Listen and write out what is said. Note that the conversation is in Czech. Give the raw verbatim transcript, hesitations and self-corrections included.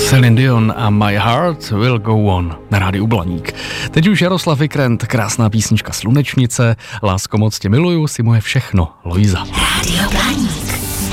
Celine Dion a My Heart Will Go On na rádiu Blaník. Teď už Jaroslav Vikrent, krásná písnička Slunečnice, Lásko, moc tě miluju, si moje všechno, Lojza.